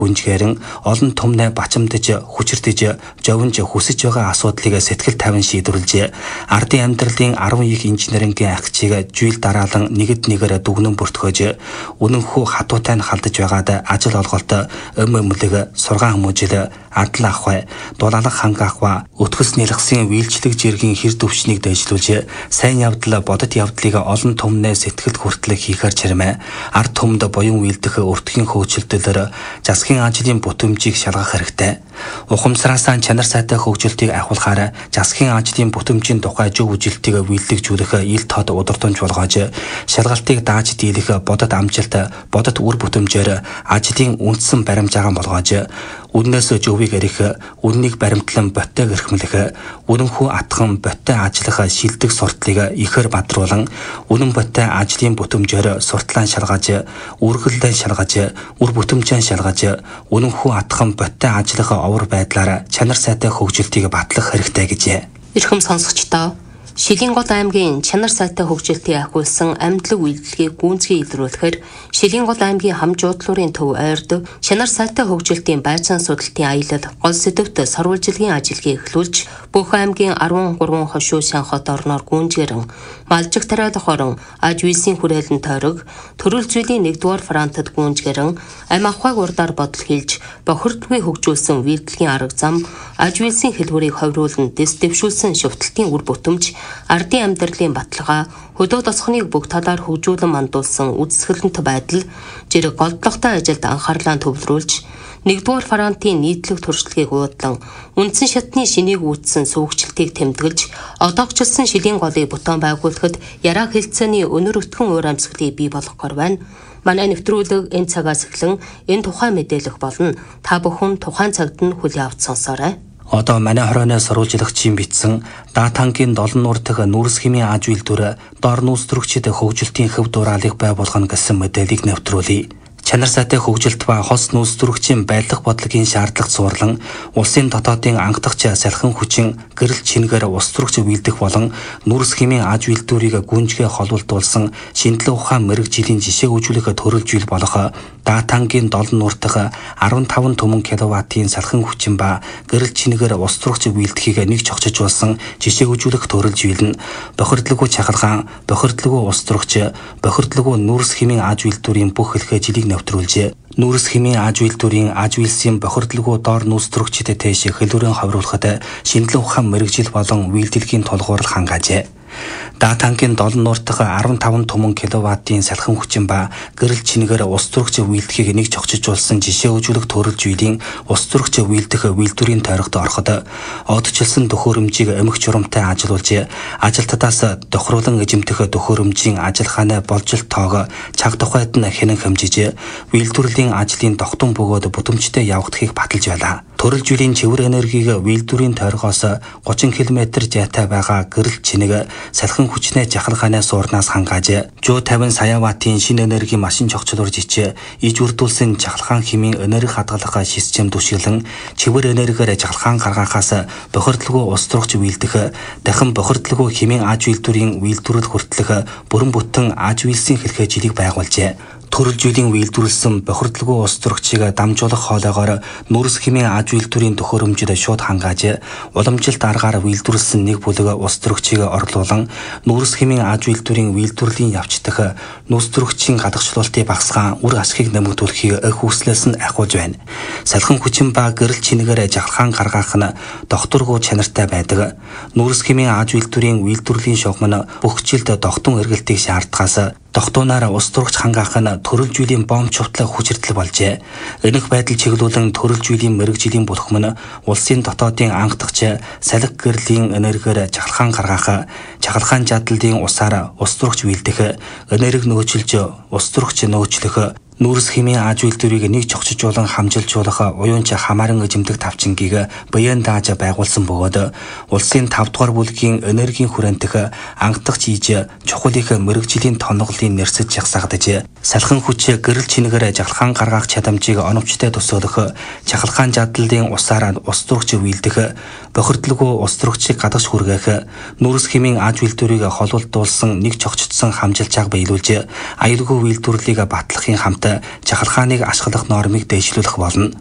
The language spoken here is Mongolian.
гүнжгээрэн олон томноо бачимдаж, хүчирдэж, жовнж хүсэж байгаа асуудлыг сэтгэл тавин шийдвэрлэж, ардын амьдралын 10 их инженерингийн агчийг жуйл дараалан нэгд нэгээр дүгнэн бүртгөөж, үнэнхүү хатуутай нь халдаж байгаад ажил олголт өмөмлөг сургаан хүмүүжил адал ахвай, дулаалга хангаахва, өтгөс нэлгсийн вийлчлэг жиргийн хэр төвчнийг дэвшлүүлж, сайн явдал бодит явдлыг олон томноо сэтгэл хүртэл хийхээр чирмэ, ард түмэнд буян вийлдэх өртгийн хөөцөлтөлөөр засгийн ажлын бүтэмжийг шалгах хэрэгтэй. Ухамсараасаа чанар сайтай хөгжилтийг ахиулахаар засгийн ажлын бүтэмжийн тухай зөв үжилтийг вийлдэгжүүлэх ил тод удирдамж болгож, шалгалтыг дааж дийлэх бодит амжилт, бодит үр бүтэмжээр ажлын үндсэн баримжаагаан болгож, үннээс зөвийг эрих, үннийг баримтлан боттойг эрхмлэх, үнэнхүү атхан боттой ажиллах шилдэг сурталыг ихээр бадруулан, үнэн боттой ажлын бүтэмжээр сурталаа шалгаж, үргэлжлэн шалгаж, үр бүтэмжээ шалгаж, үнэнхүү атхан боттой ажиллах овор байдлаар чанар сайтай хөгжилтийг батлах хэрэгтэй гэжээ. Эрхэм сонсогчдоо, Шилэнгол аймгийн чанар сайтай хөгжилтийг ахиулсан амьдлаг үйлдэлгийг гүйцэтгэж илрүүлэхээр Шилэнгол аймгийн хамжуудлуурын төв ойрд чанар сайтай хөгжилтийн байцаан судалтын аялал гол сэдвт сарвалжилгийн ажилгийг эхлүүлж, бүх аймгийн 13 хошуу сан хот орноор гүйцгэрэн малжиг тариалах орон аж үйлсийн хүрээлэн тойрог төрөл зүйлийн 1-р фронтод гүйцгэрэн амь ахуйг урдаар бодол хийж бохирдгүй хөгжүүлсэн үйлдэлгийн арга зам, аж үйлсийн хэлбэрийг ховруулан дэс дэвшүүлсэн шүтэлтийн үр бүтэмж, ардын амьдралын баталгаа, хөдөө тосгоныг бүх талаар хөгжүүлэн мандуулсан үзэсгэлэнт байдал, зэрэг голдлоготой ажилд анхаарлаа төвлөрүүлж, 1-р фронтын нийтлэг туршлагыг уудлан, үндсэн шатны шинийг үүссэн сүүгчлэлтийг тэмдэглэж, одоогчлсан Шилийн голыг бутан байгуулахад яраа хэлцээний өнөр өтгөн уур амьсгалыг бий болгохоор байна. Манай нэвтрүүлэг энэ цагаас эхлэн энэ тухайн мэдээлэх болно. Та бүхэн тухайн цагт нь хүлээн авч сонсоорой. Одоо манай хорооны сурвалжлагчийн бичсэн Даатангийн долон нуур дахь нүрс хэмээн аж үйлдвэр дор нүүстрэгчид хөгжилтийн хөв дураалыг бай болгоно гэсэн мэдээллийг нэвтрүүлье. Чанар сайтай хөгжилт ба хос нүүстрэгчийн байдлах бодлогын шаардлагад суурлан улсын дотоодын анхдагч салхин хүчин гэрэл чингээр ус зурагч үйлдэх болон нүрс хэмээн аж үйлдвэрийг гүнжгээ холболтуулсан шинжилгээ ухаан мэрэгжлийн жишээ үзүүлэх төрөл жил болох Даатангийн долон нуур дахь 15 түмэн киловаттын салхин хүчин ба гэрэл чингээр ус зурагч үйлдэхийг нэг чогчжуулсан жишээ үзүүлэх төрөл жил нь бохирдлогоо чахалгаан, бохирдлогоо ус зурагч, бохирдлогоо нүрс хэмээн аж үйлдвэрийн бүх хэлхээ жилийг нэвтрүүлжээ. Нүрс хэмээн аж үйлдвэрийн аж үйлсийн бохирдлогоо доор нүүстрэгчдэд тэш хэлбэрэн хавруулахад шинжилгээ ухаан мэрэгжил болон үйлдэлхийн тулгуурлал хангаажээ. Даатангийн долон нуур дахь 15 түмэн киловаттын салхин хүчин ба гэрэл чингээр ус зурагч үйлдэхийг нэг чогчжуулсан жишээ үзүүлэх төрөл жүйлийн ус зурагч үйлдэх үйлдвэрийн тойрогт ороход одчилсан төхөөрөмжийг эмх журамтай ажилуулж, ажилтнаас тохируулан эзэмдэх төхөөрөмжийн ажиллахааны болжил тоог цаг тухайд нь хянан хэмжиж, үйлдвэрлэлийн ажлын тогтун бөгөөд бүтэмжтэй явагдахыг баталж байлаа. Төрөл жүйлийн цэвэр энергийг үйлдвэрийн тойрогоос 30 км зайтай байгаа гэрэл чинэг салхин хүчнээ жахалгааны суурнаас хангааж, 150 сая ваттын шинэ энерги машин чогцлуурж ич, иж үрдүүлсэн жахалгаан хэмээн энерги хадгалах систем түшиглэн, цэвэр энергиээр жахалгаан гаргахаас бохирдлогоо ус зурагч үйлдэх, дахин бохирдлогоо хэмээн аж үйлдвэрийн үйлдвэрлэл хүртэлх бүрэн бүтэн аж үйлсийн хэлхээ жилийг байгуулжээ. Төрөл жүйлийн үйлдвэрлэсэн бохирдлогоо ус зурагчийг дамжуулах хоолойгоор нүрс хэмээн аж үйлдвэрийн төхөөрөмжөд шууд хангааж, уламжилт аргаар үйлдвэрлэсэн нэг бүлэг ус зурагчийг орлуулан, нүрс хэмээн аж үйлдвэрийн үйлдвэрлэлийн явцдах нүс зурагчийн гадагшлуултыг багасгаан үр ашгийг нэмэгдүүлэхийг эх хүслээс нь ахиулж байна. Салхин хүчин ба гэрэл чингээр жахалгаан гаргах нь докторгүй чанартай байдаг. Нүрс хэмээн аж үйлдвэрийн үйлдвэрлэлийн шугам нь бүх жилд тогтун эргэлтийг шаардахаас тогтуунаар ус зурагч хангаах нь төрөл жүйлийн бомб чухлаг хүчирдэл болжээ. Энэх байдал чиглүүлэн төрөл жүйлийн мэрэгжлийн бүлхэм нь улсын дотоодын анхдагч салхи гэрлийн энергиээр жахалгаан гаргах, жахалгаан жадлалын усаар ус зурагч үйлдэх, энерги нөөцлж ус зурагч нөөцлөх, нүрс хэмээн аж үйлдвэрийг нэг чогчжуулан хамжилжуулах уюунч хамааран эзэмдэг тавчингийг баян дааж байгуулсан бөгөөд улсын 5 дугаар бүлгийн энергийн хүрээнтэх анхдагч ийж чухал их мэрэгжлийн тонголын нэрсэж жагсаагдаж, салхин хүч гэрэл чингээр жахалгаан гаргах чадамжийг оновчтой төсөөлөх, жахалгаан жадлалын усаар ус зурагч үйлдэх, бохирдлогоо ус зурагчийг гадагш хүргэх, нүрс хэмээн аж үйлдвэрийг холболтуулсан нэг чогчдсон хамжилчааг биелүүлж, аюулгүй үйлдвэрлэлийг батлахын хамт чахалхааныг ашиглах нормыг дэвшлүүлэх болно.